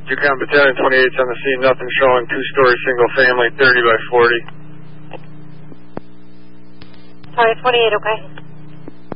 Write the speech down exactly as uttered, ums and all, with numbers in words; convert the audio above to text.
Yukon Battalion twenty-eight's on the scene, nothing showing, two-story single family, thirty by forty. Sorry, twenty-eight, okay.